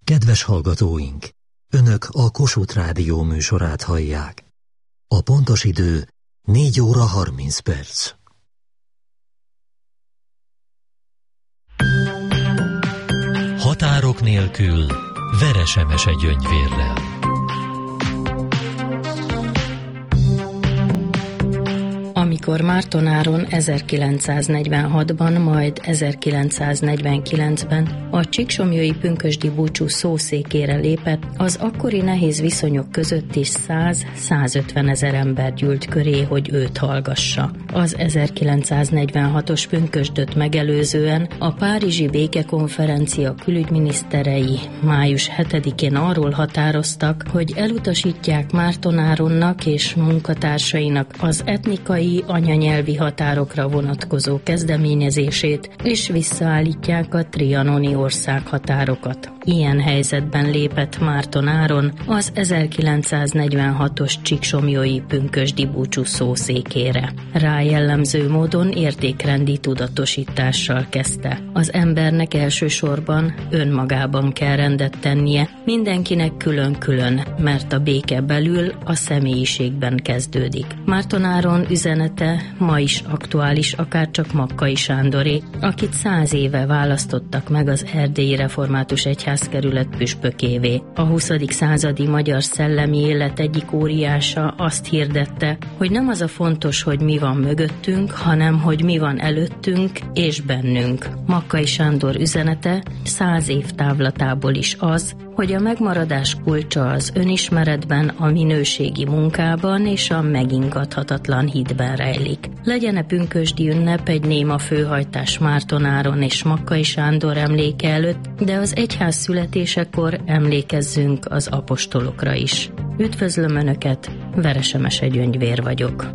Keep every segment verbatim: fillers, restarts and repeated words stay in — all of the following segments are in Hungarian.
Kedves hallgatóink! Önök a Kossuth Rádió műsorát hallják. A pontos idő négy óra harminc perc. Határok nélkül Veresemese Gyöngyvérrel. Amikor Mártonáron ezerkilencszáznegyvenhatban, majd ezerkilencszáznegyvenkilencben a csíksomlyói pünkösdi búcsú szószékére lépett, az akkori nehéz viszonyok között is száz-százötven ezer ember gyűlt köré, hogy őt hallgassa. Az ezerkilencszáznegyvenhatos pünkösdöt megelőzően a Párizsi Békekonferencia külügyminiszterei május hetedikén arról határoztak, hogy elutasítják Mártonáronnak és munkatársainak az etnikai anyanyelvi határokra vonatkozó kezdeményezését, és visszaállítják a trianoni országhatárokat. Ilyen helyzetben lépett Mártonáron az ezerkilencszáznegyvenhatos csíksomlyói pünkösdi búcsú szószékére. Rá jellemző módon értékrendi tudatosítással kezdte. Az embernek elsősorban önmagában kell rendet tennie, mindenkinek külön-külön, mert a béke belül a személyiségben kezdődik. Mártonáron üzenete ma is aktuális, akárcsak Makkai Sándoré, akit száz éve választottak meg az Erdélyi Református Egyházkerület püspökévé. A huszadik századi magyar szellemi élet egyik óriása azt hirdette, hogy nem az a fontos, hogy mi van mögöttünk, hanem hogy mi van előttünk és bennünk. Makkai Sándor üzenete száz év távlatából is az, hogy a megmaradás kulcsa az önismeretben, a minőségi munkában és a megingathatatlan hitben rejlik. Legyen-e pünkösdi ünnep egy néma főhajtás Mártonáron és Makkai Sándor emléke előtt, de az egyház születésekor emlékezzünk az apostolokra is. Üdvözlöm Önöket, Veresemese Gyöngyvér vagyok.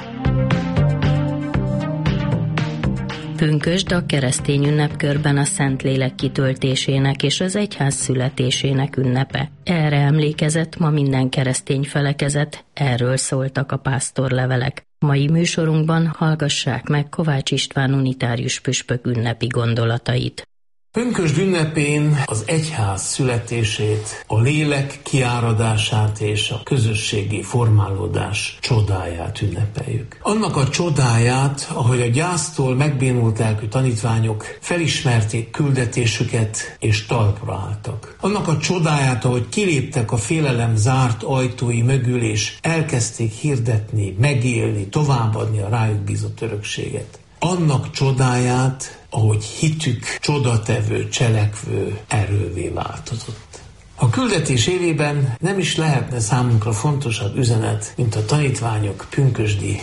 Pünkösd a keresztény ünnepkörben a Szentlélek kitöltésének és az egyház születésének ünnepe. Erre emlékezett ma minden keresztény felekezet, erről szóltak a pásztorlevelek. Mai műsorunkban hallgassák meg Kovács István unitárius püspök ünnepi gondolatait. Pünkösd ünnepén az egyház születését, a lélek kiáradását és a közösségi formálódás csodáját ünnepeljük. Annak a csodáját, ahogy a gyásztól megbénult lelkű tanítványok felismerték küldetésüket és talpra álltak. Annak a csodáját, ahogy kiléptek a félelem zárt ajtói mögül és elkezdték hirdetni, megélni, továbbadni a rájuk bízott örökséget. Annak csodáját, ahogy hitük csodatevő, cselekvő erővé változott. A küldetés évében nem is lehetne számunkra fontosabb üzenet, mint a tanítványok pünkösdi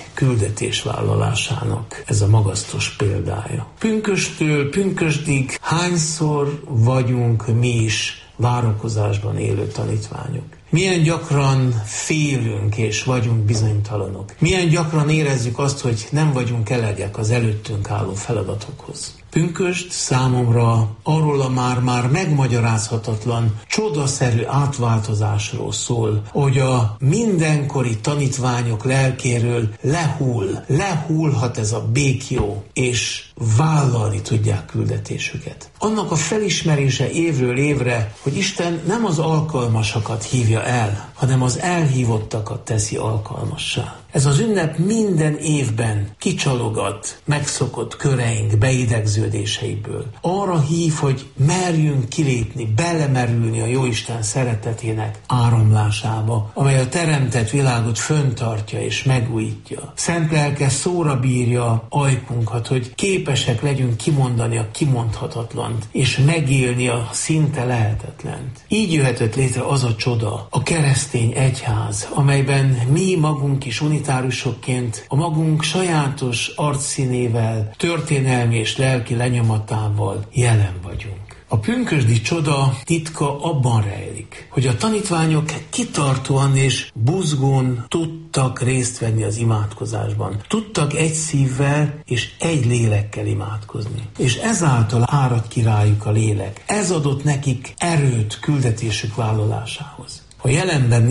küldetésvállalásának ez a magasztos példája. Pünkösdtől pünkösdig hányszor vagyunk mi is várakozásban élő tanítványok? Milyen gyakran félünk és vagyunk bizonytalanok. Milyen gyakran érezzük azt, hogy nem vagyunk elegek az előttünk álló feladatokhoz. Pünkösd számomra arról a már-már megmagyarázhatatlan, csodaszerű átváltozásról szól, hogy a mindenkori tanítványok lelkéről lehull, lehullhat ez a békjó, és vállalni tudják küldetésüket. Annak a felismerése évről évre, hogy Isten nem az alkalmasakat hívja el, hanem az elhívottakat teszi alkalmassá. Ez az ünnep minden évben kicsalogat megszokott köreink beidegződéseiből. Arra hív, hogy merjünk kilépni, belemerülni a Jóisten szeretetének áramlásába, amely a teremtett világot föntartja és megújítja. Szent lelke szóra bírja ajkunkat, hogy képesek legyünk kimondani a kimondhatatlant, és megélni a szinte lehetetlent. Így jöhetett létre az a csoda, a keresztény egyház, amelyben mi magunk is unitárusokként a magunk sajátos arcszínével, történelmi és lelki lenyomatával jelen vagyunk. A pünkösdi csoda titka abban rejlik, hogy a tanítványok kitartóan és buzgón tudtak részt venni az imádkozásban. Tudtak egy szívvel és egy lélekkel imádkozni. És ezáltal árad ki rájuk a lélek. Ez adott nekik erőt küldetésük vállalásához. A jelenben is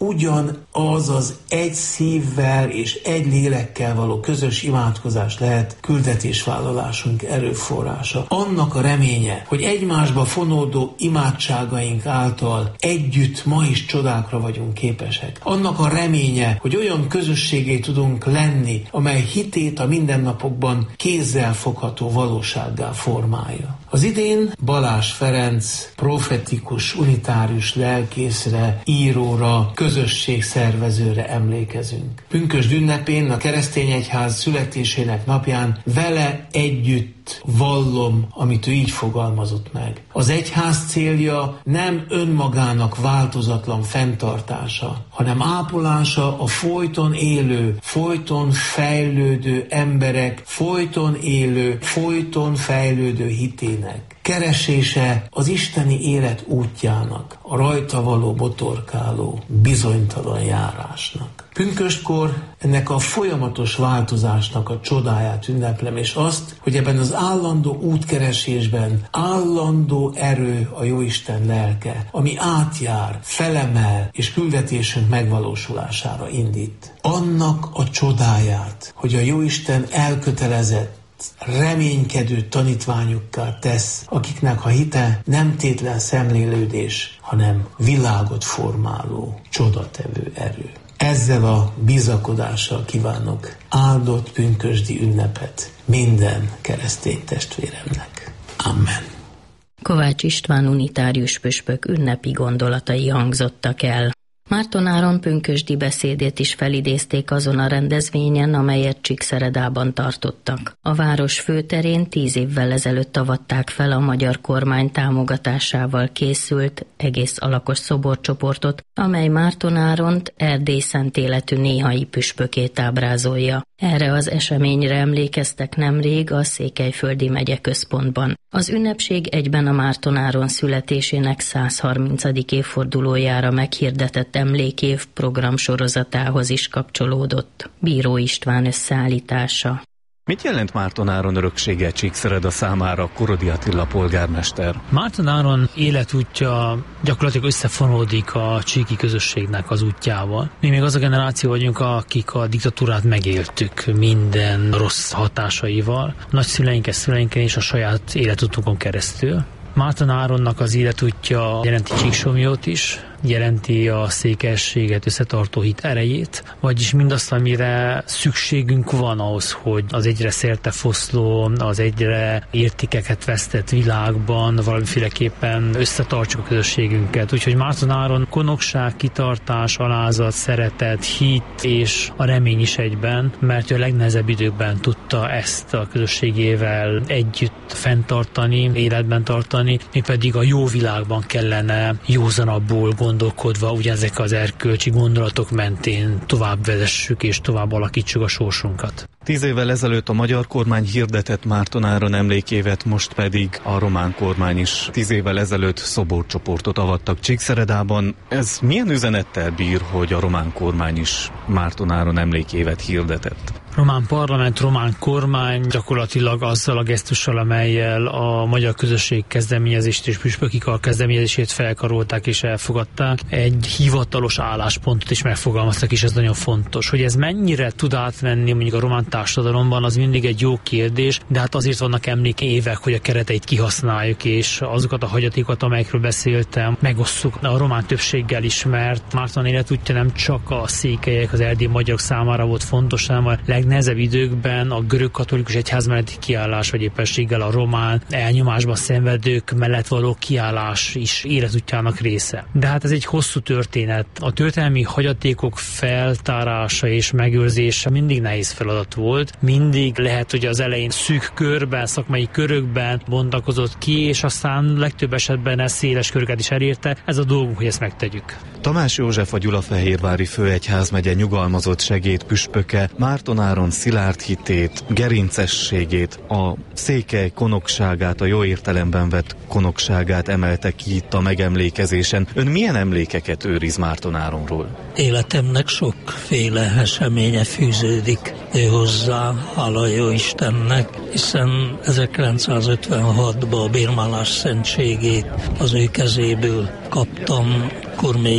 ugyanaz az egy szívvel és egy lélekkel való közös imádkozás lehet küldetésvállalásunk erőforrása. Annak a reménye, hogy egymásba fonódó imádságaink által együtt ma is csodákra vagyunk képesek. Annak a reménye, hogy olyan közösségé tudunk lenni, amely hitét a mindennapokban kézzel fogható valósággá formálja. Az idén Balázs Ferenc profetikus, unitárius lelkészre, íróra, közösségszervezőre emlékezünk. Pünkösd ünnepén, a keresztény egyház születésének napján vele együtt vallom, amit ő így fogalmazott meg. Az egyház célja nem önmagának változatlan fenntartása, hanem ápolása a folyton élő, folyton fejlődő emberek, folyton élő, folyton fejlődő hitének. Keresése az isteni élet útjának, a rajta való botorkáló, bizonytalan járásnak. Pünköstkor ennek a folyamatos változásnak a csodáját ünneplem, és azt, hogy ebben az állandó útkeresésben állandó erő a Jóisten lelke, ami átjár, felemel, és küldetésünk megvalósulására indít. Annak a csodáját, hogy a Jóisten elkötelezett, reménykedő tanítványukká tesz, akiknek a hite nem tétlen szemlélődés, hanem világot formáló, csodatevő erő. Ezzel a bizakodással kívánok áldott pünkösdi ünnepet minden keresztény testvéremnek. Amen. Kovács István unitárius püspök ünnepi gondolatai hangzottak el. Márton Áron pünkösdi beszédét is felidézték azon a rendezvényen, amelyet Csíkszeredában tartottak. A város főterén tíz évvel ezelőtt avatták fel a magyar kormány támogatásával készült egész alakos szoborcsoportot, amely Márton Áront Erdély szent életű néhai püspökét ábrázolja. Erre az eseményre emlékeztek nemrég a Székelyföldi megyeközpontban. Az ünnepség egyben a Márton Áron születésének száz harmincadik évfordulójára meghirdetett emlékév programsorozatához is kapcsolódott. Bíró István összeállítása. Mit jelent Márton Áron öröksége Csíkszereda számára, Korodi Attila polgármester? Márton Áron életútja gyakorlatilag összefonódik a csíki közösségnek az útjával. Mi még az a generáció vagyunk, akik a diktatúrát megéltük minden rossz hatásaival, nagyszüleinken, szüleinken és a saját életutunkon keresztül. Márton Áronnak az életútja jelenti Csíksomlyót is, jelenti a székelyességet összetartó hit erejét, vagyis mindazt, amire szükségünk van ahhoz, hogy az egyre szerte-foszló, az egyre értékeket vesztett világban valamiféleképpen összetartsuk a közösségünket. Úgyhogy Márton Áron konokság, kitartás, alázat, szeretet, hit és a remény is egyben, mert ő a legnehezebb időkben tudta ezt a közösségével együtt fenntartani, életben tartani, mi pedig a jó világban kellene józanabbul gondolkodva ugyanezek az erkölcsi gondolatok mentén tovább vezessük és tovább alakítsuk a sorsunkat. Tíz évvel ezelőtt a magyar kormány hirdetett Márton Áron emlékévet, most pedig a román kormány is tíz évvel ezelőtt szoborcsoportot avattak Csíkszeredában. Ez milyen üzenettel bír, hogy a román kormány is Márton Áron emlékévet hirdetett? Román parlament, román kormány gyakorlatilag azzal a gesztussal, amellyel a magyar közösség kezdeményezést és püspöki kar kezdeményezését felkarolták és elfogadták, egy hivatalos álláspontot is megfogalmaztak, és ez nagyon fontos. Hogy ez mennyire tud átmenni mondjuk a román társadalomban, az mindig egy jó kérdés, de hát azért vannak emlékévek, hogy a kereteit kihasználjuk, és azokat a hagyatékokat, amelyekről beszéltem, megosszuk a román többséggel is, mert Márton életútja nem csak a székelyek, az erdélyi magyarok számára volt fontos, hanem a legnehezebb időkben a görög katolikus egyház melletti kiállás, vagy éppenséggel a román elnyomásban szenvedők mellett való kiállás is életútjának része. De hát ez egy hosszú történet. A történelmi hagyatékok feltárása és megőrzése mindig nehéz feladat volt. Mindig lehet, hogy az elején szűk körben, szakmai körökben bontakozott ki, és aztán legtöbb esetben ez széles köröket is elérte. Ez a dolgunk, hogy ezt megtegyük. Tamás József, a Gyulafehérvári főegyházmegye nyugalmazott segédpüspöke Márton Áron szilárd hitét, gerincességét, a székely konokságát, a jó értelemben vett konokságát emelte ki itt a megemlékezésen. Ön milyen emlékeket őriz Márton Áronról? Életemnek sokféle eseménye fűződik hozzá, hála jó Istennek, hiszen ezerkilencszázötvenhatban a bérmálás szentségét az ő kezéből kaptam, akkor még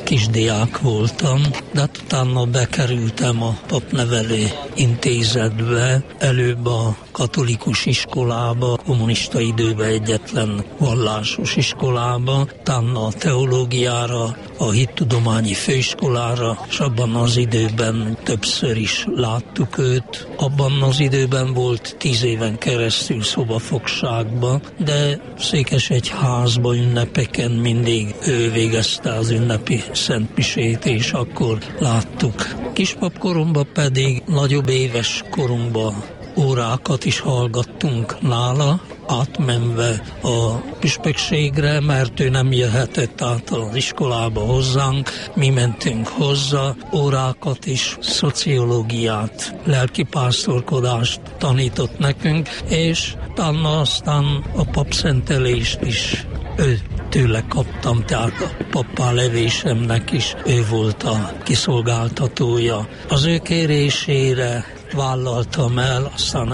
kisdiák voltam, de utána bekerültem a papnevelő intézetbe, előbb a katolikus iskolába, kommunista időben egyetlen vallásos iskolába, utána a teológiára, a hittudományi főiskolára, és abban az időben többször is láttuk őt. Abban az időben volt tíz éven keresztül szobafogságban, de Székesegyházba ünnepeken mindig ő végezte az ünnepi szentmisét, és akkor láttuk. Kispapkoromban pedig nagyobb éves korunkban órákat is hallgattunk nála, átmenve a püspökségre, mert ő nem jöhetett át az iskolába hozzánk, mi mentünk hozzá, órákat is, szociológiát, lelkipásztorkodást tanított nekünk, és utána aztán a papszentelést is ő tőle kaptam, tehát a pappá levésemnek is ő volt a kiszolgáltatója. Az ő kérésére vállaltam el, aztán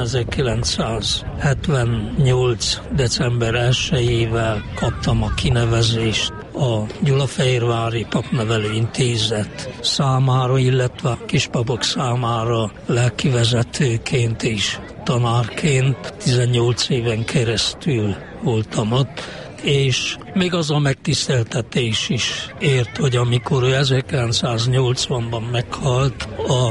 ezerkilencszázhetvennyolc. december elsejével kaptam a kinevezést a Gyulafehérvári Papnevelő Intézet számára, illetve a kispapok számára lelkivezetőként és tanárként. tizennyolc éven keresztül voltam ott, és még az a megtiszteltetés is ért, hogy amikor ő ezerkilencszáznyolcvanban meghalt, a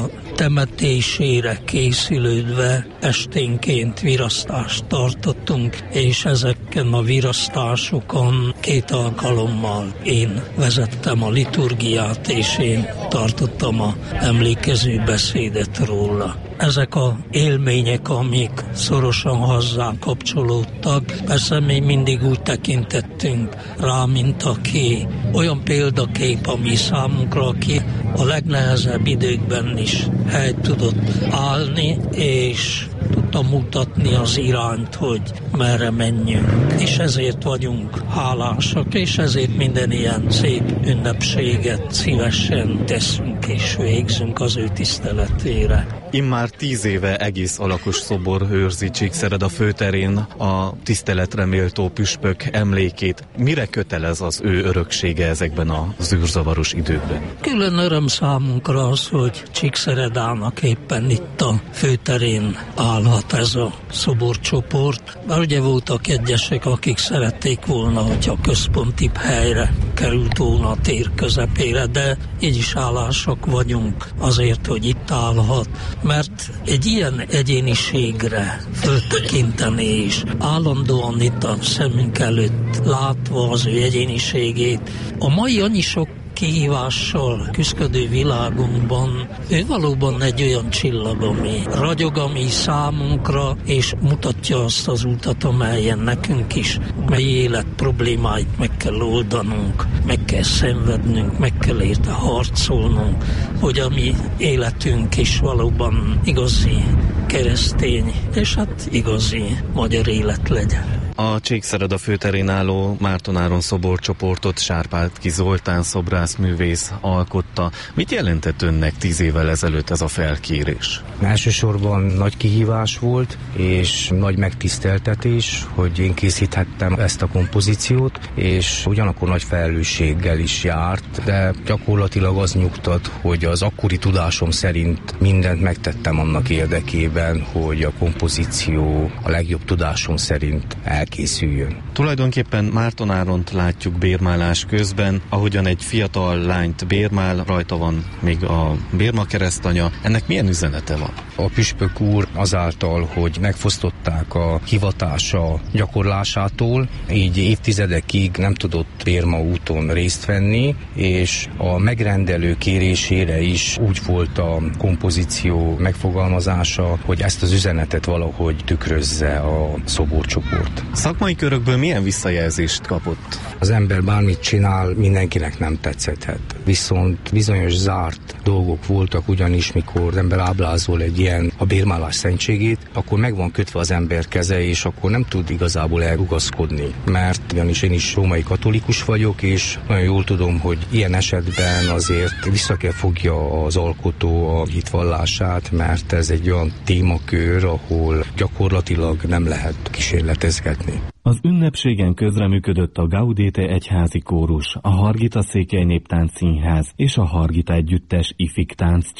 temetésére készülődve esténként virasztást tartottunk, és ezeken a virasztásokon két alkalommal én vezettem a liturgiát, és én tartottam a emlékező beszédet róla. Ezek a élmények, amik szorosan hozzánk kapcsolódtak, persze mi mindig úgy tekintettünk rá, mint aki olyan példakép, ami számunkra, aki a legnehezebb időkben is helyt tudott állni, és tudta mutatni az irányt, hogy merre menjünk. És ezért vagyunk hálásak, és ezért minden ilyen szép ünnepséget szívesen teszünk és végzünk az ő tiszteletére. Immár tíz éve egész alakos szobor őrzi Csíkszereda főterén a tiszteletre méltó püspök emlékét. Mire kötelez az ő öröksége ezekben a zűrzavaros időkben? Külön öröm számunkra az, hogy Csíkszeredának éppen itt a főterén állhat ez a szoborcsoport. Már ugye voltak egyesek, akik szerették volna, hogyha központibb helyre került volna a tér közepére, de így is hálásak vagyunk azért, hogy itt állhat, mert egy ilyen egyéniségre föltekinteni és állandóan itt a szemünk előtt látva az ő egyéniségét, a mai annyi sok kihívással küszködő világunkban ő valóban egy olyan csillag, ami ragyog, ami számunkra, és mutatja azt az utat, amelyen nekünk is, mely élet problémáit meg kell oldanunk, meg kell szenvednünk, meg kell érte harcolnunk, hogy a mi életünk is valóban igazi keresztény, és hát igazi magyar élet legyen. A Csíkszereda főterén álló Márton Áron szoborcsoportot Sárpátky Zoltán szobrászművész alkotta. Mit jelentett önnek tíz évvel ezelőtt ez a felkérés? Elsősorban nagy kihívás volt, és nagy megtiszteltetés, hogy én készíthettem ezt a kompozíciót, és ugyanakkor nagy felelősséggel is járt, de gyakorlatilag az nyugtat, hogy az akkori tudásom szerint mindent megtettem annak érdekében, hogy a kompozíció a legjobb tudásom szerint elkészüljön. Tulajdonképpen Márton Áront látjuk bérmálás közben, ahogyan egy fiatal lányt bérmál, rajta van még a bérma keresztanya. Ennek milyen üzenete van? A püspök úr azáltal, hogy megfosztották a hivatása gyakorlásától, így évtizedekig nem tudott bérma úton részt venni, és a megrendelő kérésére is úgy volt a kompozíció megfogalmazása, hogy ezt az üzenetet valahogy tükrözze a szoborcsoport. Szakmai körökből milyen visszajelzést kapott? Az ember bármit csinál, mindenkinek nem tetszethet. Viszont bizonyos zárt dolgok voltak, ugyanis mikor az ember ábrázol egy ilyen, ha a bérmálás szentségét, akkor meg van kötve az ember keze, és akkor nem tud igazából elrugaszkodni. Mert ugyanis én is római katolikus vagyok, és nagyon jól tudom, hogy ilyen esetben azért vissza kell fogja az alkotó a hitvallását, mert ez egy olyan témakör, ahol gyakorlatilag nem lehet kísérletezgetni. Az ünnepségen közreműködött a Gaudete egyházi kórus, a Hargita Székely Néptánc Színház és a Hargita Együttes ifik tánc